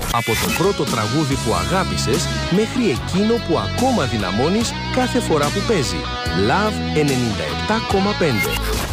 Από το πρώτο τραγούδι που αγάπησες μέχρι εκείνο που ακόμα δυναμώνεις κάθε φορά που παίζει. Love 97,5.